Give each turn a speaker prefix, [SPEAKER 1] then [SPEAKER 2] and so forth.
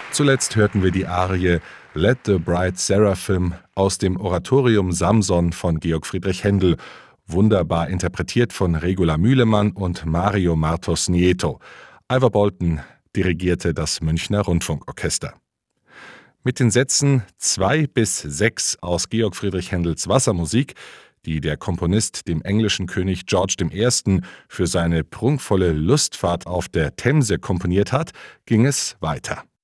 [SPEAKER 1] Zuletzt hörten wir die Arie Let the Bright Seraphim aus dem Oratorium Samson von Georg Friedrich Händel, wunderbar interpretiert von Regula Mühlemann und Mario Martos Nieto. Ivor Bolton dirigierte das Münchner Rundfunkorchester. Mit den Sätzen 2 bis 6 aus Georg Friedrich Händels Wassermusik, die der Komponist dem englischen König George I. für seine prunkvolle Lustfahrt auf der Themse komponiert hat, ging es weiter.